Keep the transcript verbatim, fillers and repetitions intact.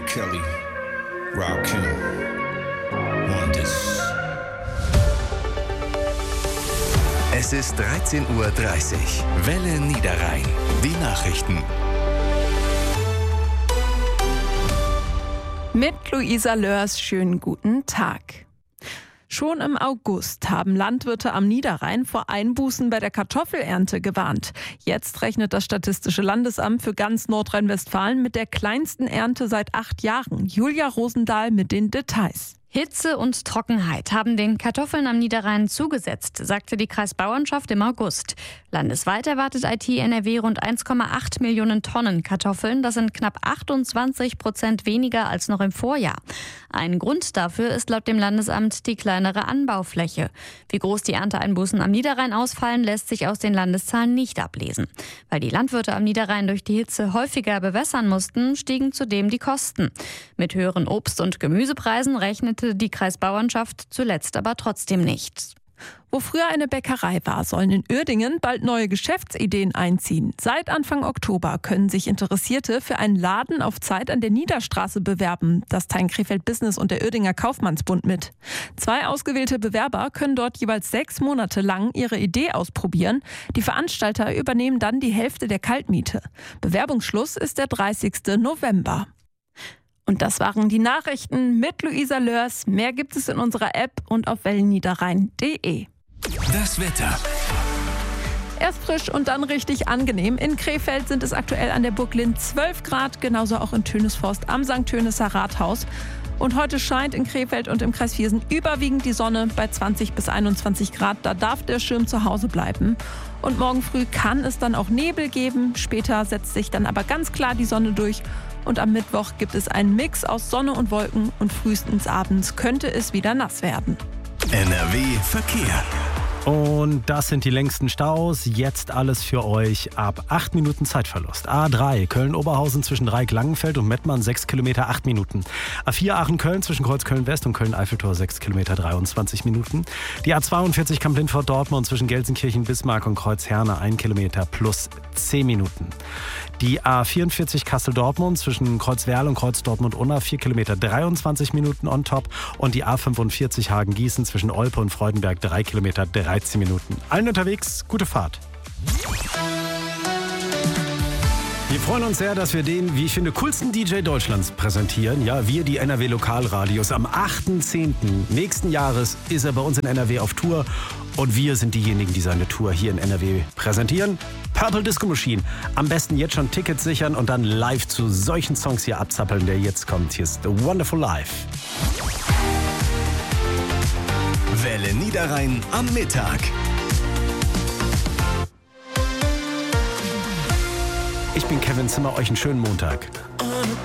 Kelly, Rakim, Wonders. Es ist dreizehn Uhr dreißig. Welle Niederrhein. Die Nachrichten. Mit Luisa Lörs, schönen guten Tag. Schon im August haben Landwirte am Niederrhein vor Einbußen bei der Kartoffelernte gewarnt. Jetzt rechnet das Statistische Landesamt für ganz Nordrhein-Westfalen mit der kleinsten Ernte seit acht Jahren. Julia Rosendahl mit den Details. Hitze und Trockenheit haben den Kartoffeln am Niederrhein zugesetzt, sagte die Kreisbauernschaft im August. Landesweit erwartet I T N R W rund eins Komma acht Millionen Tonnen Kartoffeln. Das sind knapp achtundzwanzig Prozent weniger als noch im Vorjahr. Ein Grund dafür ist laut dem Landesamt die kleinere Anbaufläche. Wie groß die Ernteeinbußen am Niederrhein ausfallen, lässt sich aus den Landeszahlen nicht ablesen. Weil die Landwirte am Niederrhein durch die Hitze häufiger bewässern mussten, stiegen zudem die Kosten. Mit höheren Obst- und Gemüsepreisen rechnete die Kreisbauernschaft zuletzt aber trotzdem nicht. Wo früher eine Bäckerei war, sollen in Uerdingen bald neue Geschäftsideen einziehen. Seit Anfang Oktober können sich Interessierte für einen Laden auf Zeit an der Niederstraße bewerben. Das teilen Krefeld Business und der Uerdinger Kaufmannsbund mit. Zwei ausgewählte Bewerber können dort jeweils sechs Monate lang ihre Idee ausprobieren. Die Veranstalter übernehmen dann die Hälfte der Kaltmiete. Bewerbungsschluss ist der dreißigsten November. Und das waren die Nachrichten mit Luisa Lörs. Mehr gibt es in unserer App und auf wellenniederrhein punkt de. Das Wetter. Erst frisch und dann richtig angenehm. In Krefeld sind es aktuell an der Burg Linn zwölf Grad, genauso auch in Tönisforst am Sankt Tönisser Rathaus. Und heute scheint in Krefeld und im Kreis Viersen überwiegend die Sonne bei zwanzig bis einundzwanzig Grad. Da darf der Schirm zu Hause bleiben. Und morgen früh kann es dann auch Nebel geben. Später setzt sich dann aber ganz klar die Sonne durch. Und am Mittwoch gibt es einen Mix aus Sonne und Wolken. Und frühestens abends könnte es wieder nass werden. N R W Verkehr. Und das sind die längsten Staus. Jetzt alles für euch ab acht Minuten Zeitverlust. A drei Köln-Oberhausen zwischen Dreieck-Langenfeld und Mettmann sechs Kilometer, acht Minuten. A vier Aachen-Köln zwischen Kreuzköln-West und Köln-Eiffeltor sechs Kilometer, dreiundzwanzig Minuten. Die A zweiundvierzig Kamp-Lindfort-Dortmund zwischen Gelsenkirchen-Bismarck und Kreuzherne ein Kilometer plus zehn Minuten. Die A vierundvierzig Kassel-Dortmund zwischen Kreuzwerl und Kreuz-Dortmund-Unna vier Kilometer, dreiundzwanzig Minuten on top. Und die A fünfundvierzig Hagen-Gießen zwischen Olpe und Freudenberg drei Kilometer, dreizehn Minuten. Allen unterwegs, gute Fahrt. Wir freuen uns sehr, dass wir den, wie ich finde, coolsten D J Deutschlands präsentieren. Ja, wir, die N R W Lokalradios. Am achten zehnten nächsten Jahres ist er bei uns in N R W auf Tour. Und wir sind diejenigen, die seine Tour hier in N R W präsentieren. Purple Disco Machine. Am besten jetzt schon Tickets sichern und dann live zu solchen Songs hier abzappeln, der jetzt kommt. Hier ist The Wonderful Life. Welle Niederrhein am Mittag. Ich bin Kevin Zimmer, euch einen schönen Montag.